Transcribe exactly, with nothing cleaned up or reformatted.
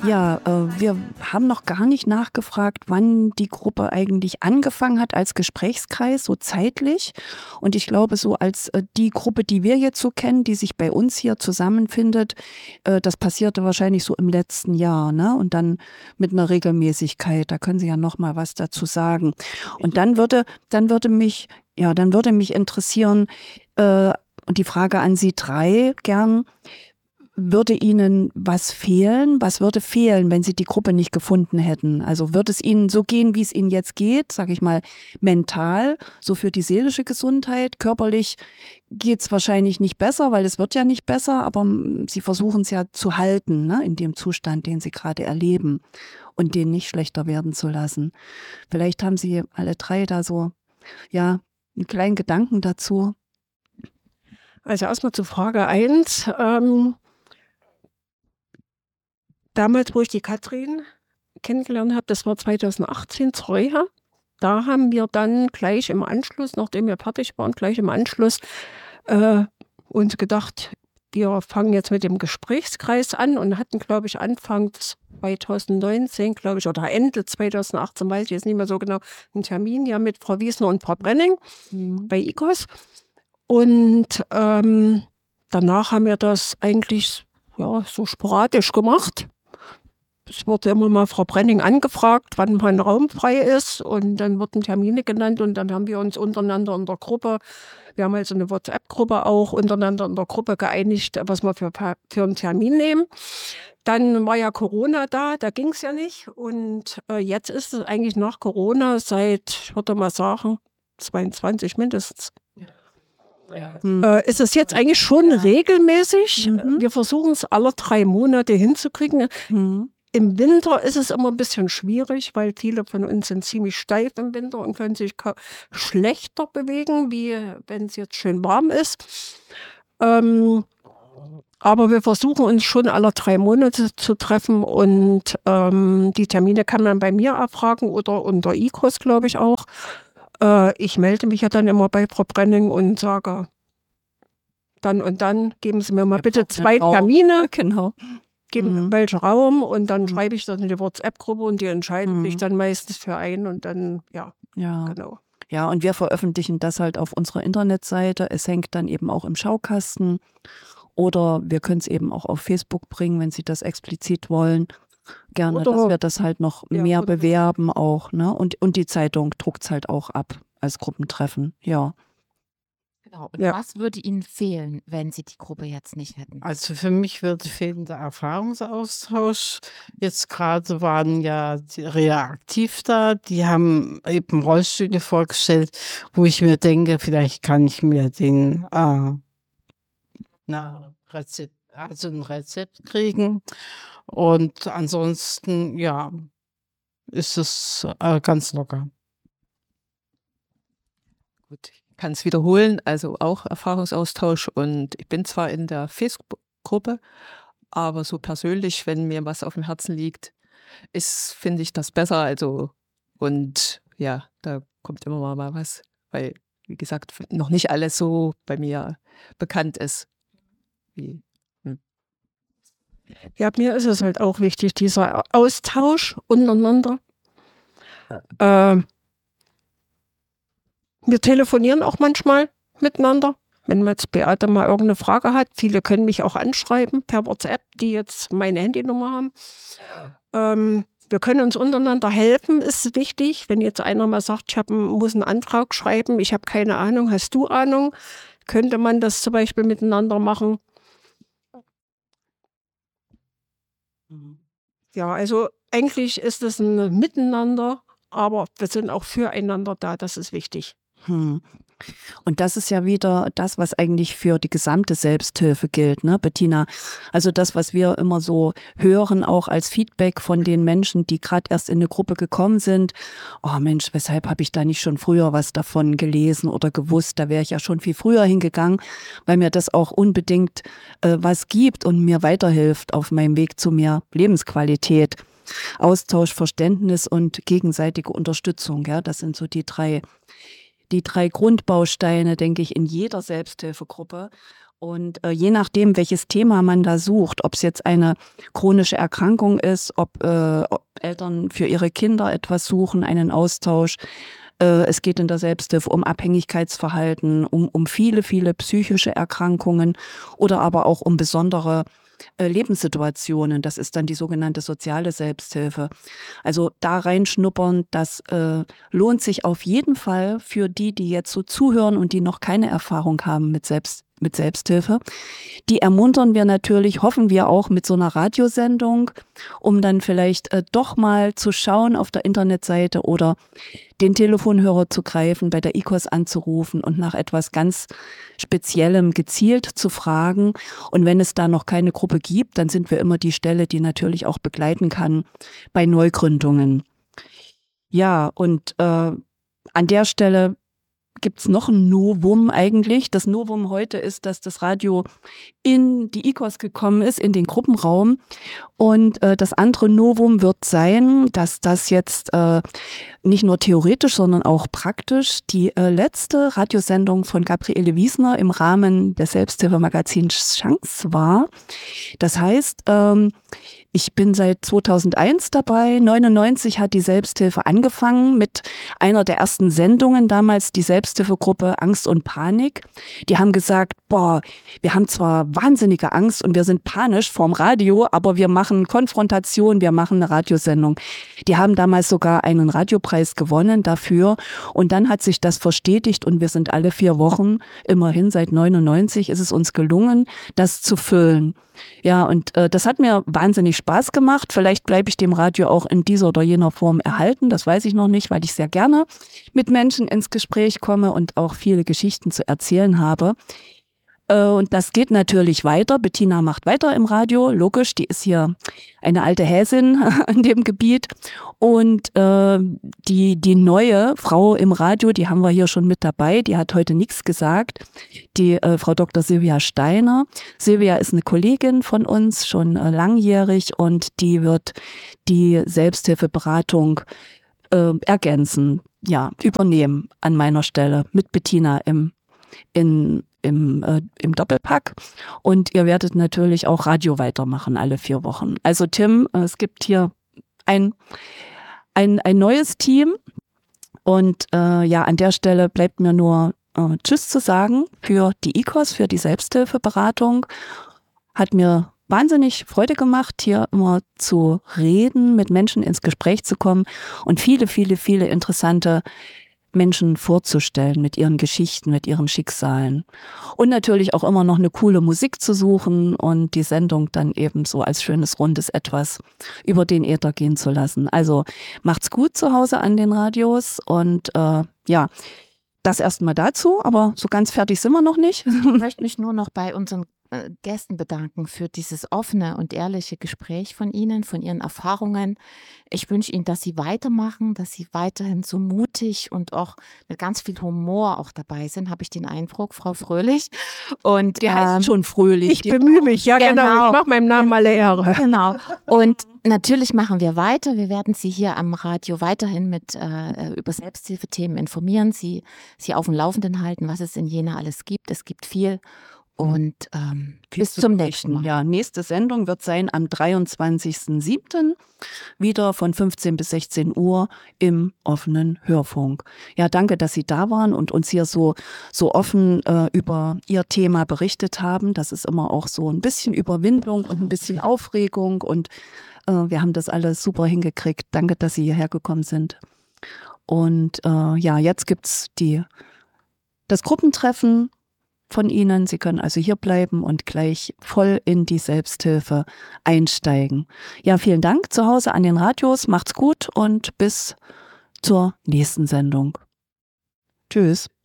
Ja, äh, wir haben noch gar nicht nachgefragt, wann die Gruppe eigentlich angefangen hat als Gesprächskreis, so zeitlich. Und ich glaube, so als äh, die Gruppe, die wir jetzt so kennen, die sich bei uns hier zusammenfindet, äh, das passierte wahrscheinlich so im letzten Jahr, ne? Und dann mit einer Regelmäßigkeit. Da können Sie ja noch mal was dazu sagen. Und dann würde, dann würde mich, ja, dann würde mich interessieren, äh, und die Frage an Sie drei gern: Würde Ihnen was fehlen? Was würde fehlen, wenn Sie die Gruppe nicht gefunden hätten? Also würde es Ihnen so gehen, wie es Ihnen jetzt geht, sage ich mal, mental, so für die seelische Gesundheit? Körperlich geht es wahrscheinlich nicht besser, weil es wird ja nicht besser, aber Sie versuchen es ja zu halten, ne, in dem Zustand, den Sie gerade erleben und den nicht schlechter werden zu lassen. Vielleicht haben Sie alle drei da so, ja, einen kleinen Gedanken dazu. Also erstmal zu Frage eins. Ähm, damals, wo ich die Katrin kennengelernt habe, das war zweitausendachtzehn, zur Reha. Da haben wir dann gleich im Anschluss, nachdem wir fertig waren, gleich im Anschluss äh, uns gedacht, wir fangen jetzt mit dem Gesprächskreis an und hatten, glaube ich, Anfang zweitausendneunzehn, glaube ich, oder Ende zweitausendachtzehn, weiß ich jetzt nicht mehr so genau, einen Termin ja mit Frau Wiesner und Frau Brenning mhm. bei I K O S. Und ähm, danach haben wir das eigentlich ja, so sporadisch gemacht. Es wurde immer mal Frau Brenning angefragt, wann mal ein Raum frei ist, und dann wurden Termine genannt und dann haben wir uns untereinander in der Gruppe, wir haben also eine WhatsApp-Gruppe auch, untereinander in der Gruppe geeinigt, was wir für, für einen Termin nehmen. Dann war ja Corona da, da ging es ja nicht, und äh, jetzt ist es eigentlich nach Corona seit, ich würde mal sagen, zweiundzwanzig mindestens. Ja. Hm. Äh, ist es jetzt eigentlich schon ja. regelmäßig. Mhm. Wir versuchen es alle drei Monate hinzukriegen. Mhm. Im Winter ist es immer ein bisschen schwierig, weil viele von uns sind ziemlich steif im Winter und können sich schlechter bewegen, wie wenn es jetzt schön warm ist. Ähm, aber wir versuchen uns schon alle drei Monate zu treffen, und ähm, die Termine kann man bei mir abfragen oder unter I K O S, glaube ich, auch. Ich melde mich ja dann immer bei Frau Brenning und sage, dann und dann geben Sie mir mal bitte zwei Termine. Genau. Geben mhm. welchen Raum, und dann mhm. schreibe ich das in die WhatsApp-Gruppe und die entscheiden mhm. sich dann meistens für einen, und dann, ja, ja, genau. Ja, und wir veröffentlichen das halt auf unserer Internetseite. Es hängt dann eben auch im Schaukasten, oder wir können es eben auch auf Facebook bringen, wenn Sie das explizit wollen. Gerne, oder, dass wir das halt noch ja, mehr bewerben auch, ne? Und, und die Zeitung druckt es halt auch ab als Gruppentreffen, ja. Genau. Und ja. was würde Ihnen fehlen, wenn Sie die Gruppe jetzt nicht hätten? Also für mich würde fehlen der Erfahrungsaustausch. Jetzt gerade waren ja die reaktiv da, die haben eben Rollstühle vorgestellt, wo ich mir denke, vielleicht kann ich mir den äh, na, Rezept, also ein Rezept kriegen. Und ansonsten, ja, ist es äh, ganz locker. Gut, ich kann es wiederholen, also auch Erfahrungsaustausch, und ich bin zwar in der Facebook-Gruppe, aber so persönlich, wenn mir was auf dem Herzen liegt, ist, finde ich das besser, also, und ja, da kommt immer mal was, weil, wie gesagt, noch nicht alles so bei mir bekannt ist, wie Ja, mir ist es halt auch wichtig, dieser Austausch untereinander. Ja. Äh, wir telefonieren auch manchmal miteinander, wenn man jetzt Beate mal irgendeine Frage hat. Viele können mich auch anschreiben per WhatsApp, die jetzt meine Handynummer haben. Ja. Ähm, wir können uns untereinander helfen, ist wichtig. Wenn jetzt einer mal sagt, ich hab, muss einen Antrag schreiben, ich habe keine Ahnung, hast du Ahnung? Könnte man das zum Beispiel miteinander machen? Ja, also eigentlich ist es ein Miteinander, aber wir sind auch füreinander da, das ist wichtig. Hm. Und das ist ja wieder das, was eigentlich für die gesamte Selbsthilfe gilt, ne, Bettina? Also das, was wir immer so hören, auch als Feedback von den Menschen, die gerade erst in eine Gruppe gekommen sind. Oh Mensch, weshalb habe ich da nicht schon früher was davon gelesen oder gewusst? Da wäre ich ja schon viel früher hingegangen, weil mir das auch unbedingt äh, was gibt und mir weiterhilft auf meinem Weg zu mehr Lebensqualität. Austausch, Verständnis und gegenseitige Unterstützung, ja, das sind so die drei Die drei Grundbausteine, denke ich, in jeder Selbsthilfegruppe. Und äh, je nachdem, welches Thema man da sucht, ob es jetzt eine chronische Erkrankung ist, ob, äh, ob Eltern für ihre Kinder etwas suchen, einen Austausch. Äh, es geht in der Selbsthilfe um Abhängigkeitsverhalten, um, um viele, viele psychische Erkrankungen oder aber auch um besondere äh, Lebenssituationen. Das ist dann die sogenannte soziale Selbsthilfe. Also da reinschnuppern, das äh, lohnt sich auf jeden Fall für die, die jetzt so zuhören und die noch keine Erfahrung haben mit Selbst mit Selbsthilfe. Die ermuntern wir natürlich, hoffen wir auch mit so einer Radiosendung, um dann vielleicht äh, doch mal zu schauen auf der Internetseite oder den Telefonhörer zu greifen, bei der I K O S anzurufen und nach etwas ganz Speziellem gezielt zu fragen. Und wenn es da noch keine Gruppe gibt, dann sind wir immer die Stelle, die natürlich auch begleiten kann bei Neugründungen. Ja, und äh, an der Stelle gibt's noch ein Novum eigentlich. Das Novum heute ist, dass das Radio in die I K O S gekommen ist, in den Gruppenraum. Und äh, das andere Novum wird sein, dass das jetzt äh, nicht nur theoretisch, sondern auch praktisch die äh, letzte Radiosendung von Gabriele Wiesner im Rahmen des Selbsthilfemagazins Chance war. Das heißt, ähm, ich bin seit zweitausendeins dabei. neunundneunzig hat die Selbsthilfe angefangen mit einer der ersten Sendungen damals, die Selbsthilfegruppe Angst und Panik. Die haben gesagt, boah, wir haben zwar wahnsinnige Angst und wir sind panisch vorm Radio, aber wir machen Konfrontation, wir machen eine Radiosendung. Die haben damals sogar einen Radiopreis gewonnen dafür und dann hat sich das verstetigt und wir sind alle vier Wochen, immerhin seit neunundneunzig ist es uns gelungen, das zu füllen. Ja, und äh, das hat mir wahnsinnig Spaß gemacht. Vielleicht bleibe ich dem Radio auch in dieser oder jener Form erhalten. Das weiß ich noch nicht, weil ich sehr gerne mit Menschen ins Gespräch komme und auch viele Geschichten zu erzählen habe. Äh, und das geht natürlich weiter. Bettina macht weiter im Radio, logisch. Die ist hier eine alte Häsin an dem Gebiet. Und äh, die die neue Frau im Radio, die haben wir hier schon mit dabei. Die hat heute nichts gesagt. Die äh, Frau Doktor Silvia Steiner. Silvia ist eine Kollegin von uns, schon äh, langjährig, und die wird die Selbsthilfeberatung äh, ergänzen, ja, übernehmen an meiner Stelle mit Bettina im in im, äh, im Doppelpack. Und ihr werdet natürlich auch Radio weitermachen, alle vier Wochen. Also Tim, äh, es gibt hier ein, ein, ein neues Team. Und äh, ja, an der Stelle bleibt mir nur äh, Tschüss zu sagen für die I K O S, für die Selbsthilfeberatung. Hat mir wahnsinnig Freude gemacht, hier immer zu reden, mit Menschen ins Gespräch zu kommen und viele, viele, viele interessante Menschen vorzustellen mit ihren Geschichten, mit ihren Schicksalen. Und natürlich auch immer noch eine coole Musik zu suchen und die Sendung dann eben so als schönes, rundes Etwas über den Äther gehen zu lassen. Also macht's gut zu Hause an den Radios und äh, ja, das erstmal dazu, aber so ganz fertig sind wir noch nicht. Ich möchte mich nur noch bei unseren äh, Gästen bedanken für dieses offene und ehrliche Gespräch von Ihnen, von Ihren Erfahrungen. Ich wünsche Ihnen, dass Sie weitermachen, dass Sie weiterhin so mutig und auch mit ganz viel Humor auch dabei sind, habe ich den Eindruck, Frau Fröhlich. Und Der ähm, heißt schon Fröhlich. Ich bemühe mich, ja genau. Genau. Ich mache meinem Namen alle Ehre. Genau. Und natürlich machen wir weiter. Wir werden Sie hier am Radio weiterhin mit äh, über Selbsthilfethemen informieren, Sie, Sie auf dem Laufenden halten, was es in Jena alles gibt. Es gibt viel. Und ähm, bis zum nächsten Mal. Ja, nächste Sendung wird sein am dreiundzwanzigsten siebten wieder von fünfzehn bis sechzehn Uhr im offenen Hörfunk. Ja, danke, dass Sie da waren und uns hier so so offen äh, über Ihr Thema berichtet haben. Das ist immer auch so ein bisschen Überwindung und ein bisschen Aufregung und äh, wir haben das alles super hingekriegt. Danke, dass Sie hierher gekommen sind. Und äh, ja, jetzt gibt's die das Gruppentreffen von Ihnen. Sie können also hier bleiben und gleich voll in die Selbsthilfe einsteigen. Ja, vielen Dank zu Hause an den Radios. Macht's gut und bis zur nächsten Sendung. Tschüss.